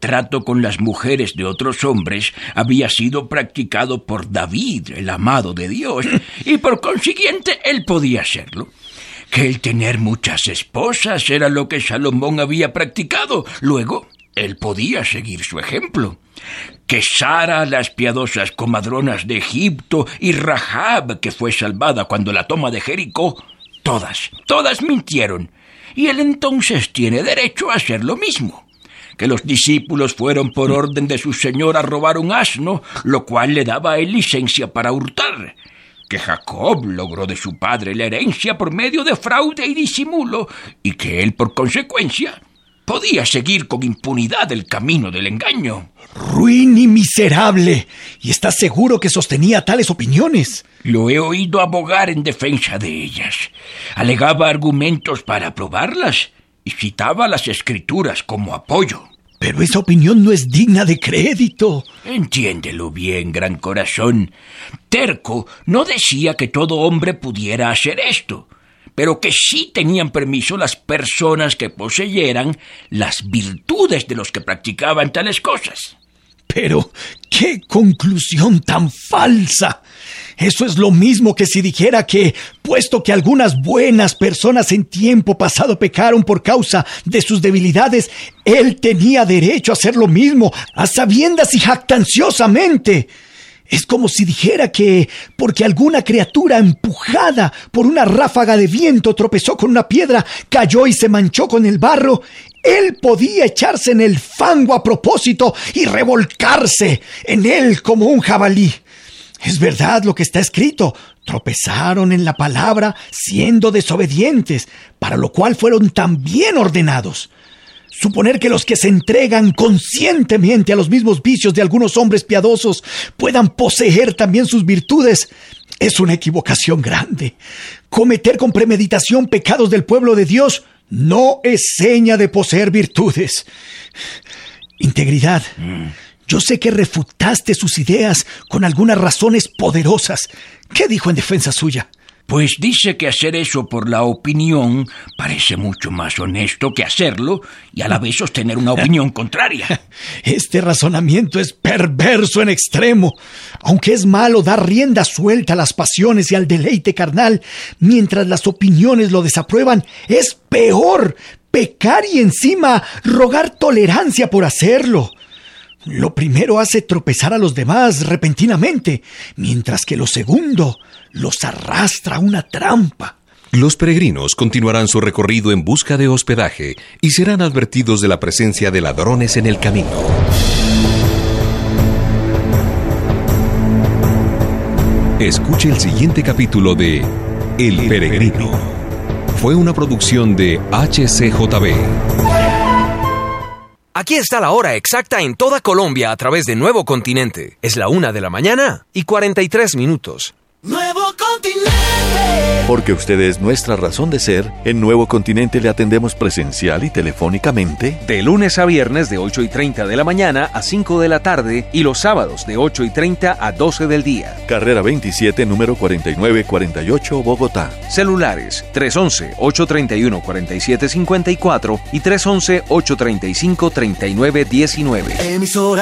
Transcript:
trato con las mujeres de otros hombres había sido practicado por David, el amado de Dios, y por consiguiente él podía hacerlo. Que el tener muchas esposas era lo que Salomón había practicado. Luego, él podía seguir su ejemplo. Que Sara, las piadosas comadronas de Egipto, y Rahab, que fue salvada cuando la toma de Jericó, todas mintieron. Y él entonces tiene derecho a hacer lo mismo. Que los discípulos fueron por orden de su señor a robar un asno, lo cual le daba a él licencia para hurtar. Que Jacob logró de su padre la herencia por medio de fraude y disimulo, y que él, por consecuencia, podía seguir con impunidad el camino del engaño. ¡Ruin y miserable! ¿Y estás seguro que sostenía tales opiniones? Lo he oído abogar en defensa de ellas. Alegaba argumentos para probarlas y citaba las Escrituras como apoyo. Pero esa opinión no es digna de crédito. Entiéndelo bien, gran corazón. Terco no decía que todo hombre pudiera hacer esto, pero que sí tenían permiso las personas que poseyeran las virtudes de los que practicaban tales cosas. Pero, ¡qué conclusión tan falsa! Eso es lo mismo que si dijera que, puesto que algunas buenas personas en tiempo pasado pecaron por causa de sus debilidades, él tenía derecho a hacer lo mismo, a sabiendas y jactanciosamente. Es como si dijera que, porque alguna criatura empujada por una ráfaga de viento tropezó con una piedra, cayó y se manchó con el barro, él podía echarse en el fango a propósito y revolcarse en él como un jabalí. Es verdad lo que está escrito: tropezaron en la palabra siendo desobedientes, para lo cual fueron también ordenados. Suponer que los que se entregan conscientemente a los mismos vicios de algunos hombres piadosos puedan poseer también sus virtudes es una equivocación grande. Cometer con premeditación pecados del pueblo de Dios no es seña de poseer virtudes. Integridad. Yo sé que refutaste sus ideas con algunas razones poderosas. ¿Qué dijo en defensa suya? Pues dice que hacer eso por la opinión parece mucho más honesto que hacerlo y a la vez sostener una opinión contraria. Este razonamiento es perverso en extremo. Aunque es malo dar rienda suelta a las pasiones y al deleite carnal, mientras las opiniones lo desaprueban, es peor pecar y encima rogar tolerancia por hacerlo. Lo primero hace tropezar a los demás repentinamente, mientras que lo segundo los arrastra a una trampa. Los peregrinos continuarán su recorrido en busca de hospedaje y serán advertidos de la presencia de ladrones en el camino. Escuche el siguiente capítulo de El Peregrino. Fue una producción de HCJB. Aquí está la hora exacta en toda Colombia a través de Nuevo Continente. Es la 1:43 a.m. Nuevo Continente. Porque usted es nuestra razón de ser, en Nuevo Continente le atendemos presencial y telefónicamente. De lunes a viernes de 8:30 de la mañana a 5 de la tarde y los sábados de 8:30 a 12 del día. Carrera 27, número 4948, Bogotá. Celulares 311-831-4754 y 311-835-3919. Emisora